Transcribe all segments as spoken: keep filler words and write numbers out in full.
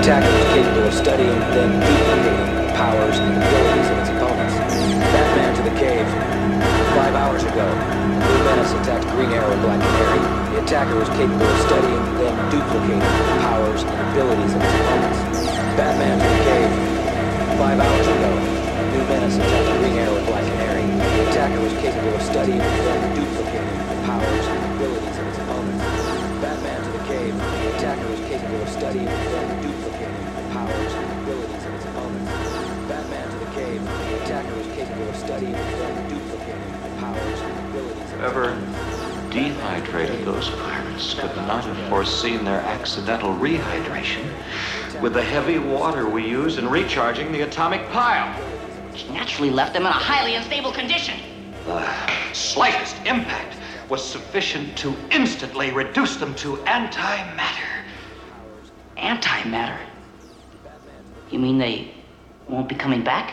attacker is capable of studying, then duplicating the powers and abilities of its opponents. Batman to the cave. Five hours ago, Blue Menace attacked Green Arrow and Black Canary. The attacker was capable of studying, then duplicating the powers and abilities of its opponents. Batman to the cave. Five hours ago, Blue Menace attacked Green Arrow and Black Canary. The attacker was capable of studying, then duplicating the powers and abilities of its opponents. Batman to the cave. The attacker was capable of studying, then duplicating the powers and abilities of its opponents. Batman to the cave. The attacker was capable of studying, then duplicating the powers and abilities of its Whoever opponents. dehydrated those pirates could not have foreseen their accidental rehydration with the heavy water we use in recharging the atomic pile. Which naturally left them in a highly unstable condition. The slightest impact was sufficient to instantly reduce them to antimatter. Antimatter? You mean they won't be coming back?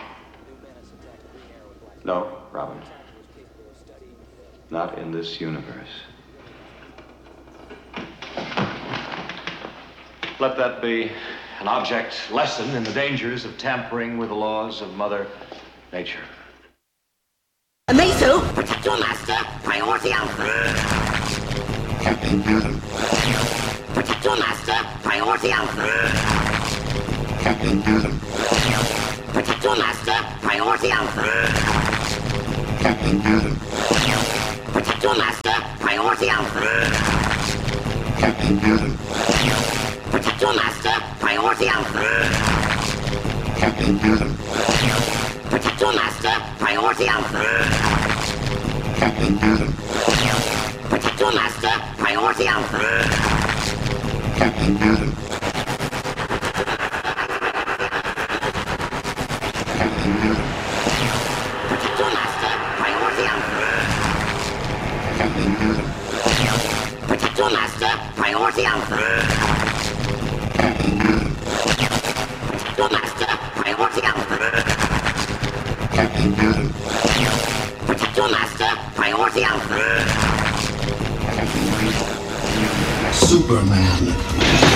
No, Robin. Not in this universe. Let that be an object lesson in the dangers of tampering with the laws of Mother Nature. Amazo, protect your master. Priority Alpha. Captain Newton. Protect your master. Priority Alpha. Captain Newton. Protect your master. Priority Alpha. Captain Newton. Protect your master. Priority Alpha. Captain Newton. Protect your master. Priority Alpha. Captain Newton. Protect your master. Priority Alpha. Captain Newton. Protect your master. Priority Alpha. Captain Newton. Captain Newton. Protect your master. Priority Alpha. Captain Newton. Protect your master. Priority Alpha. Captain Newton. Protect your master. Priority Alpha. Captain Newton. Protect your master. Priority Alpha. Superman.